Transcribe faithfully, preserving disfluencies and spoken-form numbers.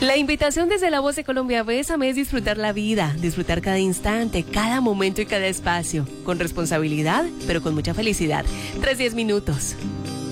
La invitación desde La Voz de Colombia Bésame es disfrutar la vida, disfrutar cada instante, cada momento y cada espacio, con responsabilidad, pero con mucha felicidad. Tres, diez minutos.